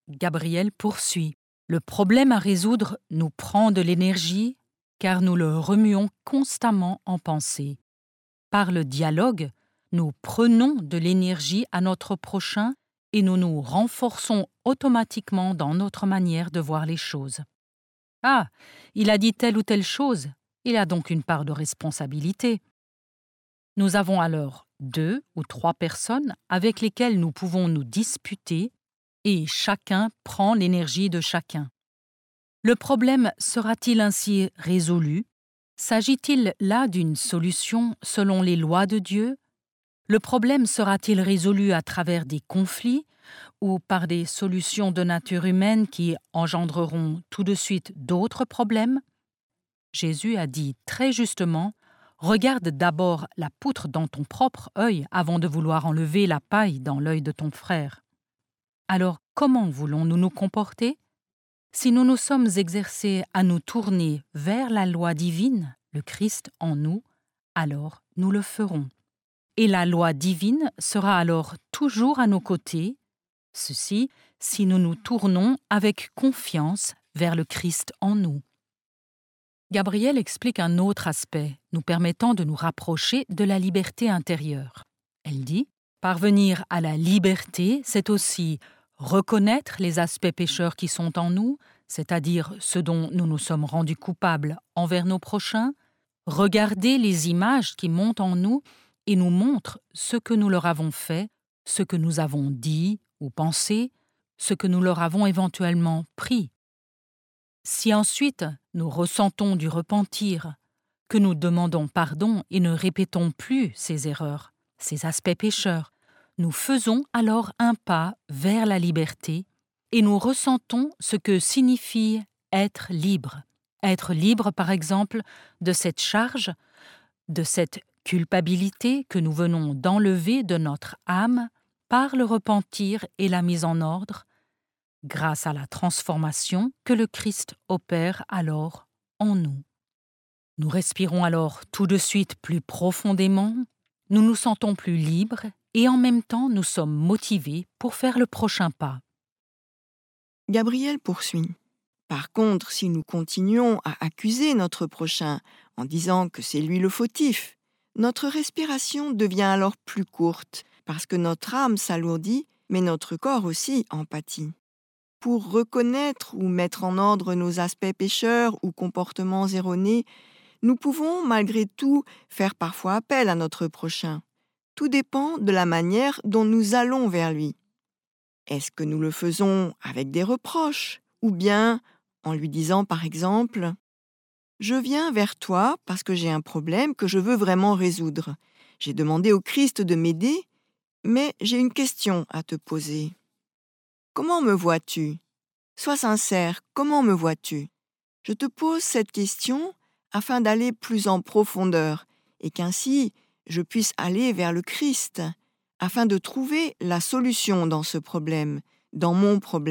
Gabriel poursuit. Le problème à résoudre nous prend de l'énergie car nous le remuons constamment en pensée. Par le dialogue, nous prenons de l'énergie à notre prochain et nous nous renforçons automatiquement dans notre manière de voir les choses. Ah, il a dit telle ou telle chose, il a donc une part de responsabilité. Nous avons alors 2 ou 3 personnes avec lesquelles nous pouvons nous disputer et chacun prend l'énergie de chacun. Le problème sera-t-il ainsi résolu? S'agit-il là d'une solution selon les lois de Dieu? Le problème sera-t-il résolu à travers des conflits ou par des solutions de nature humaine qui engendreront tout de suite d'autres problèmes? Jésus a dit très justement « Regarde d'abord la poutre dans ton propre œil avant de vouloir enlever la paille dans l'œil de ton frère. » Alors, comment voulons-nous nous comporter? Si nous nous sommes exercés à nous tourner vers la loi divine, le Christ en nous, alors nous le ferons. Et la loi divine sera alors toujours à nos côtés, ceci si nous nous tournons avec confiance vers le Christ en nous. Gabriel explique un autre aspect, nous permettant de nous rapprocher de la liberté intérieure. Elle dit « Parvenir à la liberté, c'est aussi reconnaître les aspects pécheurs qui sont en nous, c'est-à-dire ceux dont nous nous sommes rendus coupables envers nos prochains, regarder les images qui montent en nous et nous montrent ce que nous leur avons fait, ce que nous avons dit ou pensé, ce que nous leur avons éventuellement pris. Si ensuite nous ressentons du repentir, que nous demandons pardon et ne répétons plus ces erreurs, ces aspects pécheurs, nous faisons alors un pas vers la liberté et nous ressentons ce que signifie être libre. Être libre, par exemple, de cette charge, de cette culpabilité que nous venons d'enlever de notre âme par le repentir et la mise en ordre, grâce à la transformation que le Christ opère alors en nous. Nous respirons alors tout de suite plus profondément, nous nous sentons plus libres et en même temps nous sommes motivés pour faire le prochain pas. Gabriel poursuit. Par contre, si nous continuons à accuser notre prochain en disant que c'est lui le fautif, notre respiration devient alors plus courte parce que notre âme s'alourdit, mais notre corps aussi en pâtit. Pour reconnaître ou mettre en ordre nos aspects pécheurs ou comportements erronés, nous pouvons malgré tout faire parfois appel à notre prochain. Tout dépend de la manière dont nous allons vers lui. Est-ce que nous le faisons avec des reproches ou bien en lui disant par exemple « Je viens vers toi parce que j'ai un problème que je veux vraiment résoudre. J'ai demandé au Christ de m'aider, mais j'ai une question à te poser. Comment me vois-tu? Sois sincère, comment me vois-tu? Je te pose cette question afin d'aller plus en profondeur et qu'ainsi je puisse aller vers le Christ afin de trouver la solution dans ce problème, dans mon problème. »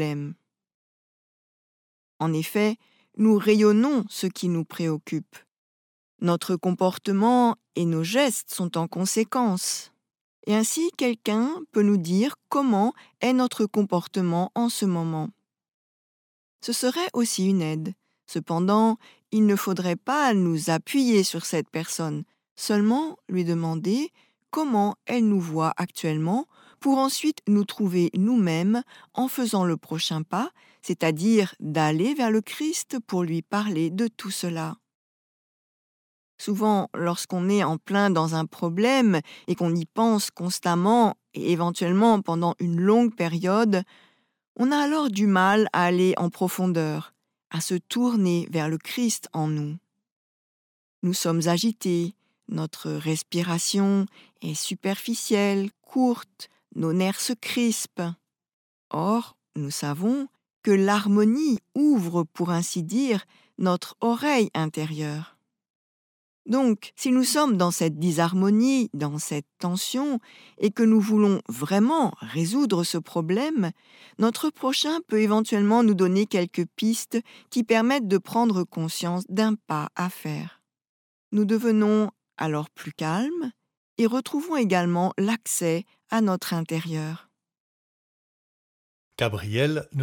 En effet, nous rayonnons ce qui nous préoccupe. Notre comportement et nos gestes sont en conséquence. Et ainsi, quelqu'un peut nous dire comment est notre comportement en ce moment. Ce serait aussi une aide. Cependant, il ne faudrait pas nous appuyer sur cette personne, seulement lui demander comment elle nous voit actuellement pour ensuite nous trouver nous-mêmes en faisant le prochain pas, c'est-à-dire d'aller vers le Christ pour lui parler de tout cela. Souvent, lorsqu'on est en plein dans un problème et qu'on y pense constamment et éventuellement pendant une longue période, on a alors du mal à aller en profondeur, à se tourner vers le Christ en nous. Nous sommes agités, notre respiration est superficielle, courte, nos nerfs se crispent. Or, nous savons que l'harmonie ouvre, pour ainsi dire, notre oreille intérieure. Donc, si nous sommes dans cette disharmonie, dans cette tension, et que nous voulons vraiment résoudre ce problème, notre prochain peut éventuellement nous donner quelques pistes qui permettent de prendre conscience d'un pas à faire. Nous devenons alors plus calmes et retrouvons également l'accès à notre intérieur. Gabriel